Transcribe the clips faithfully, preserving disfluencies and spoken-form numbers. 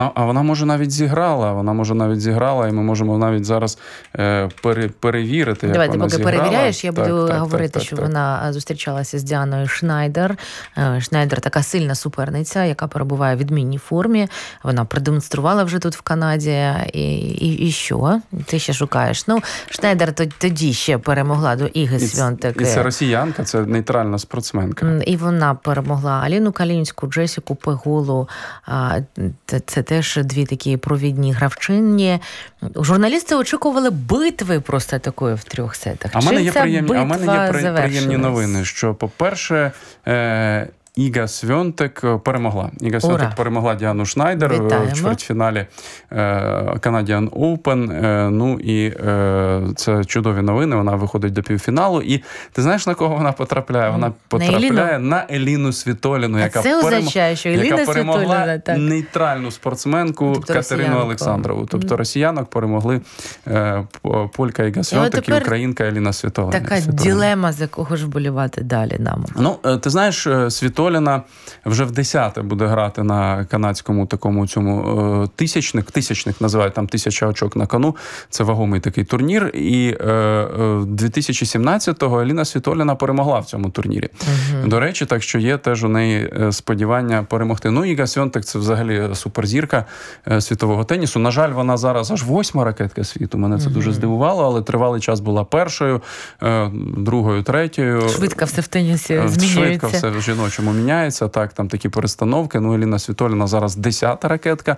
А вона, може, навіть зіграла, вона, може, навіть зіграла, і ми можемо навіть зараз е, пере, перевірити, як Давайте, вона поки зіграла. перевіряєш, я так, буду так, говорити, так, що так, вона зустрічалася з Діаною Шнайдер. Шнайдер така сильна суперниця, яка перебуває в відмінній формі. Вона продемонструвала вже тут в Канаді. І, і, і що? Ти ще шукаєш? Ну, Шнайдер тоді ще перемогла до Іги Свьонтек. І це росіянка, це нейтральна спортсменка. І вона перемогла Аліну Калінську, Джесіку Пегулу. Це теж дві такі провідні гравчині. Журналісти очікували битви просто такої в трьох сетах. А в мене є приємні, а в мене є при, приємні новини, що, по-перше, е- Іга Свьонтек перемогла. Іга Свьонтек Ура. перемогла Діану Шнайдер Вітаємо. в чвертьфіналі Canadian Open. Ну і це чудові новини. Вона виходить до півфіналу. І ти знаєш, на кого вона потрапляє? Вона потрапляє на, на Еліну Світоліну, яка, це перем... означає, що яка перемогла Світоліна, так. нейтральну спортсменку тобто Катерину Олександрову. Тобто росіянок перемогли полька Іга Свьонтек і українка Еліна Світоліна. Така Світоліна. дилема, за кого ж вболівати далі нам. Ну, ти знаєш, Світоліна Світоліна вже в десяте буде грати на канадському такому цьому тисячник, тисячник називають, там тисяча очок на кону, це вагомий такий турнір, і дві тисячі сімнадцятого Еліна Світоліна перемогла в цьому турнірі. Угу. До речі, так що є теж у неї сподівання перемогти. Ну, Іга Свьонтек – це взагалі суперзірка світового тенісу. На жаль, вона зараз аж восьма ракетка світу, мене це угу. дуже здивувало, але тривалий час була першою, другою, третьою. Швидко все в тенісі змінюється. Швидко все в жіночому міняється, так, там такі перестановки. Ну, Еліна Світоліна зараз десята ракетка,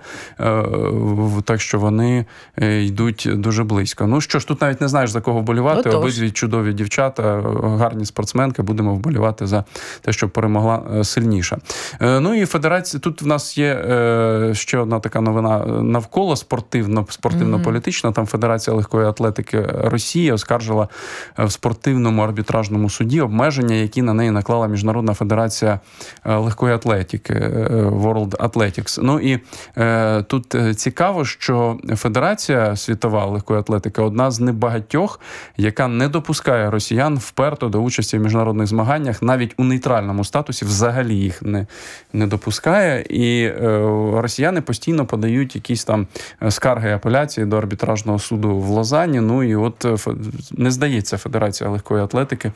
так що вони йдуть дуже близько. Ну що ж, тут навіть не знаєш, за кого вболівати. Отож. Обидві чудові дівчата, гарні спортсменки, будемо вболівати за те, щоб перемогла сильніша. Ну і федерація, тут в нас є ще одна така новина навколо спортивно, спортивно-політична. Там Федерація легкої атлетики Росії оскаржила в спортивному арбітражному суді обмеження, які на неї наклала Міжнародна федерація легкої атлетики, World Athletics. Ну і е, тут цікаво, що Федерація світова легкої атлетики одна з небагатьох, яка не допускає росіян вперто до участі в міжнародних змаганнях, навіть у нейтральному статусі взагалі їх не, не допускає. І е, росіяни постійно подають якісь там скарги і апеляції до арбітражного суду в Лозанні. Ну і от не здається Федерація легкої атлетики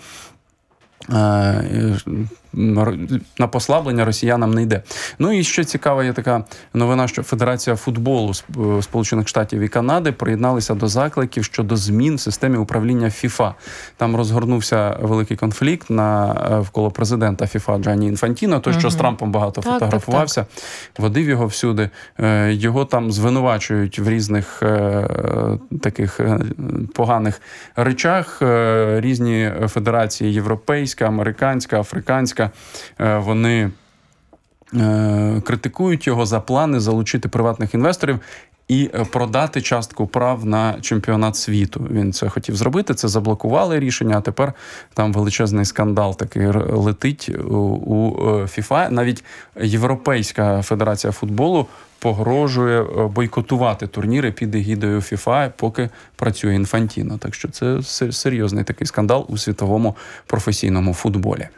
на послаблення росіянам не йде. Ну і ще цікава є така новина, що Федерація футболу Сполучених Штатів і Канади приєдналися до закликів щодо змін в системі управління ФІФА. Там розгорнувся великий конфлікт навколо президента ФІФА Джанні Інфантіно, той, що угу. з Трампом багато так, фотографувався, так, так. водив його всюди. Його там звинувачують в різних таких поганих речах. Різні федерації європейська, американська, африканська, вони критикують його за плани залучити приватних інвесторів і продати частку прав на чемпіонат світу. Він це хотів зробити, це заблокували рішення, а тепер там величезний скандал такий летить у, у ФІФА. Навіть Європейська федерація футболу погрожує бойкотувати турніри під егідою ФІФА, поки працює Інфантіно. Так що це серйозний такий скандал у світовому професійному футболі.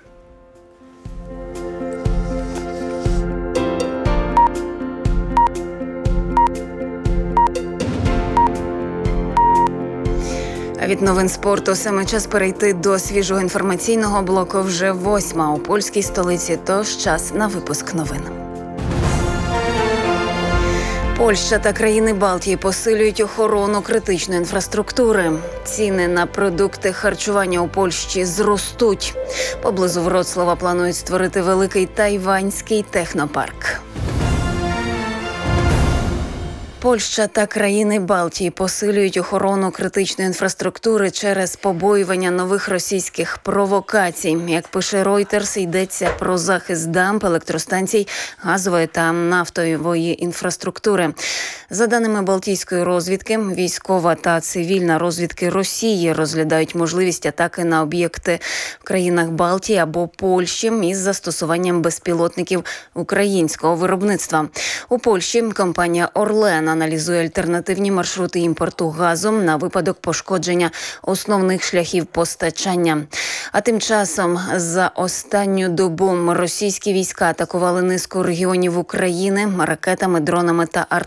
Від новин спорту саме час перейти до свіжого інформаційного блоку. Вже восьма у польській столиці, тож час на випуск новин. Польща та країни Балтії посилюють охорону критичної інфраструктури. Ціни на продукти харчування у Польщі зростуть. Поблизу Вроцлава планують створити великий тайванський технопарк. Польща та країни Балтії посилюють охорону критичної інфраструктури через побоювання нових російських провокацій. Як пише Reuters, йдеться про захист дамб, електростанцій, газової та нафтової інфраструктури. За даними Балтійської розвідки, військова та цивільна розвідки Росії розглядають можливість атаки на об'єкти в країнах Балтії або Польщі із застосуванням безпілотників українського виробництва. У Польщі компанія «Орлен» аналізує альтернативні маршрути імпорту газу на випадок пошкодження основних шляхів постачання. А тим часом за останню добу російські війська атакували низку регіонів України ракетами, дронами та артилерією.